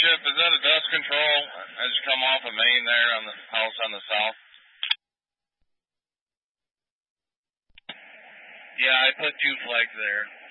Chip, is that a dust control? I just come off of Main there on the house on the south. Yeah, I put 2 flags there.